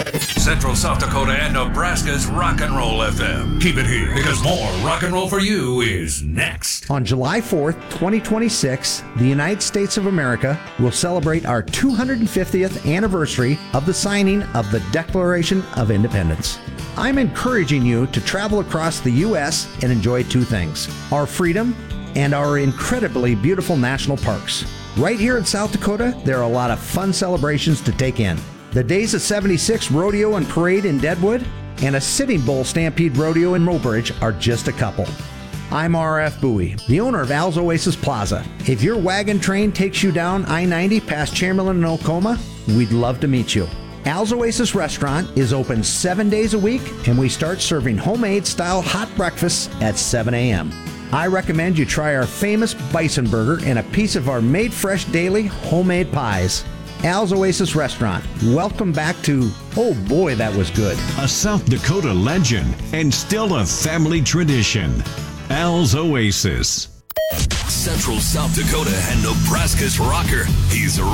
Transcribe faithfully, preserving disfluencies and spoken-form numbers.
Central South Dakota and Nebraska's Rock and Roll F M. Keep it here because more rock and roll for you is next. On July fourth, twenty twenty-six, the United States of America will celebrate our two hundred fiftieth anniversary of the signing of the Declaration of Independence. I'm encouraging you to travel across the U S and enjoy two things: our freedom and our incredibly beautiful national parks. Right here in South Dakota, there are a lot of fun celebrations to take in. The Days of seventy-six Rodeo and Parade in Deadwood and a Sitting Bull Stampede Rodeo in Mobridge are just a couple. I'm R F Bowie, the owner of Al's Oasis Plaza. If your wagon train takes you down I ninety past Chamberlain and Oklahoma, we'd love to meet you. Al's Oasis Restaurant is open seven days a week, and we start serving homemade-style hot breakfasts at seven a.m. I recommend you try our famous bison burger and a piece of our made fresh daily homemade pies. Al's Oasis Restaurant. Welcome back to, oh boy, that was good. A South Dakota legend and still a family tradition. Al's Oasis. Central South Dakota and Nebraska's rocker. He's